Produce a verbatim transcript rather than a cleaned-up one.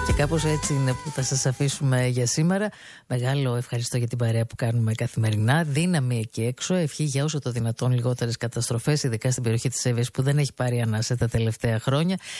Και κάπως έτσι είναι που θα σας αφήσουμε για σήμερα. Μεγάλο ευχαριστώ για την παρέα που κάνουμε καθημερινά. Δύναμη εκεί έξω. Ευχή για όσο το δυνατόν λιγότερες καταστροφές, ειδικά στην περιοχή της Εύβοιας που δεν έχει πάρει ανάσα τα τελευταία χρόνια.